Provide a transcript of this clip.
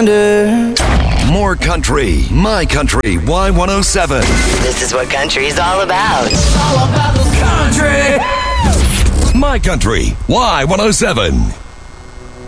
wonder. More country. My Country Y107. This is what country's all about. All about the country. My Country Y107.